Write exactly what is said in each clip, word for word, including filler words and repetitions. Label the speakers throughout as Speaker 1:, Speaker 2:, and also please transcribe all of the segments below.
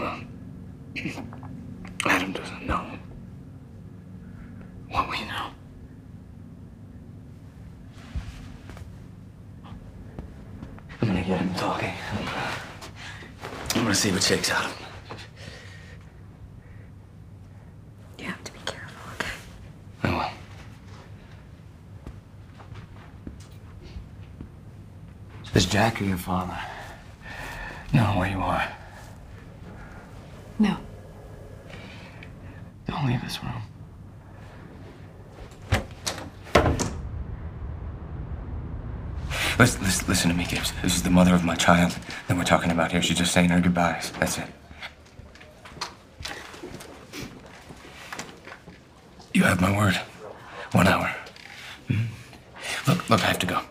Speaker 1: Well, Adam doesn't know what we know. I'm gonna get him talking. I'm gonna, I'm gonna see what shakes out of him.
Speaker 2: You have to be careful, okay?
Speaker 1: I will. Is Jack or your father know where you are?
Speaker 2: No.
Speaker 1: Don't leave this room. Listen, listen, listen to me, Gibbs. This is the mother of my child that we're talking about here. She's just saying her goodbyes. That's it. You have my word. One hour. Hmm? Look, look, I have to go.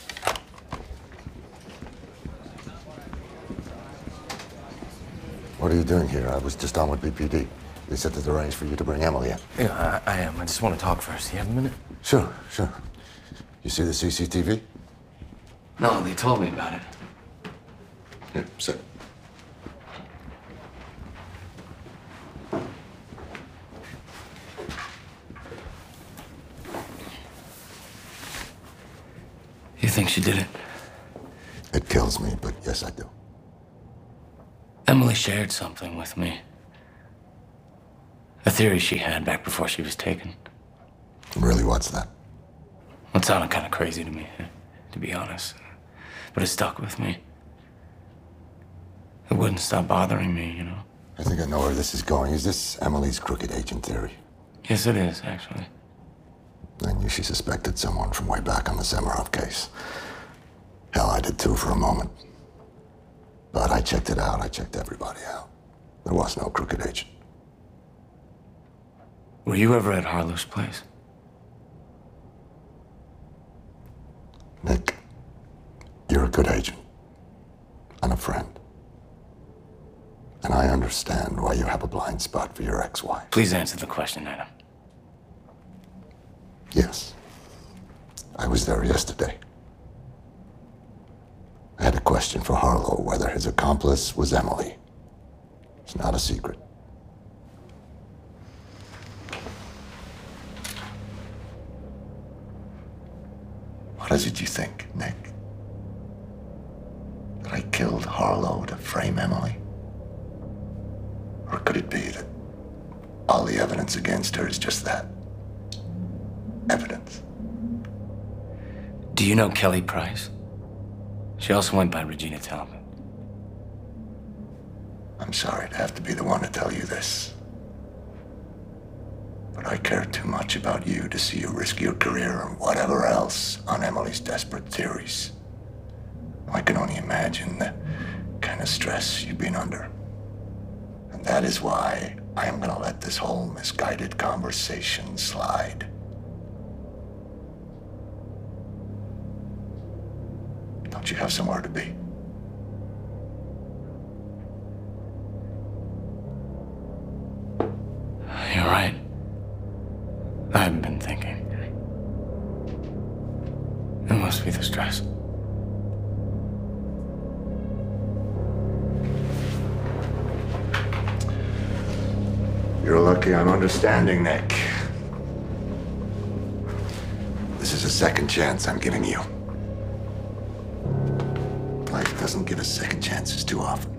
Speaker 3: What are you doing here? I was just on with B P D. They said to arrange for you to bring Emily in.
Speaker 1: Yeah, I, I am. I just want to talk first. You have a minute?
Speaker 3: Sure, sure. You see the C C T V?
Speaker 1: No, they told me about it.
Speaker 3: Here, sit.
Speaker 1: You think she did it?
Speaker 3: It kills me, but yes, I do.
Speaker 1: Emily shared something with me. A theory she had back before she was taken.
Speaker 3: Really, what's that?
Speaker 1: It sounded kind of crazy to me, to be honest. But it stuck with me. It wouldn't stop bothering me, you know?
Speaker 3: I think I know where this is going. Is this Emily's crooked agent theory?
Speaker 1: Yes, it is, actually.
Speaker 3: I knew she suspected someone from way back on the Samarov case. Hell, I did too for a moment. But I checked it out. I checked everybody out. There was no crooked agent.
Speaker 1: Were you ever at Harlow's place?
Speaker 3: Nick, you're a good agent. And a friend. And I understand why you have a blind spot for your ex-wife.
Speaker 1: Please answer the question, Adam.
Speaker 3: Yes. I was there yesterday. I had a question for Harlow whether his accomplice was Emily. It's not a secret. What is it you think, Nick? That I killed Harlow to frame Emily? Or could it be that all the evidence against her is just that? Evidence.
Speaker 1: Do you know Kelly Price? She also went by Regina Talbot.
Speaker 3: I'm sorry to have to be the one to tell you this. But I care too much about you to see you risk your career and whatever else on Emily's desperate theories. I can only imagine the kind of stress you've been under. And that is why I am gonna let this whole misguided conversation slide. Don't you have somewhere to be?
Speaker 1: You're right. I haven't been thinking. It must be the stress.
Speaker 3: You're lucky I'm understanding, Nick. This is a second chance I'm giving you. Life doesn't give us second chances too often.